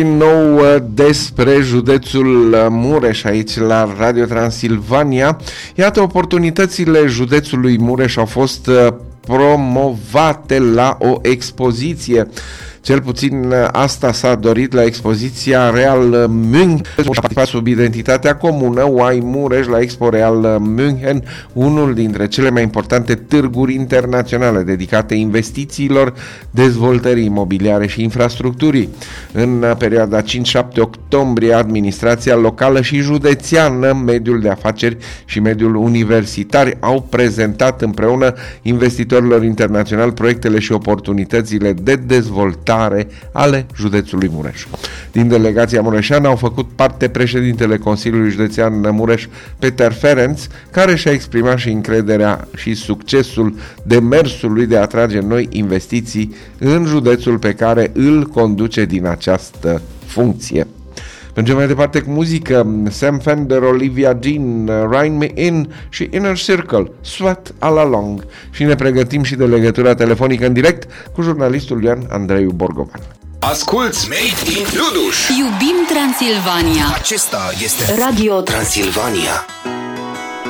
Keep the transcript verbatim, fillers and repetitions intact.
Din nou despre județul Mureș aici la Radio Transilvania. Iată, oportunitățile județului Mureș au fost promovate la o expoziție. Cel puțin asta s-a dorit la expoziția Real München, a participat sub identitatea comună Why Mureș la Expo Real München, unul dintre cele mai importante târguri internaționale dedicate investițiilor, dezvoltării imobiliare și infrastructurii. În perioada cinci șapte octombrie, administrația locală și județeană, mediul de afaceri și mediul universitar au prezentat împreună investitorilor internaționali proiectele și oportunitățile de dezvoltare ale județului Mureș. Din delegația mureșeană au făcut parte președintele Consiliului Județean Mureș, Peter Ferenc, care și-a exprimat și încrederea și succesul demersului de a atrage noi investiții în județul pe care îl conduce din această funcție. Mergem mai departe cu muzică. Sam Fender, Olivia Dean, Rhyme Me In și Inner Circle, Sweat All Along. Și ne pregătim și de legătura telefonică în direct cu jurnalistul Ioan Andreiu Borgovan. Asculți Made in Luduș. Iubim Transilvania. Acesta este Radio Transilvania.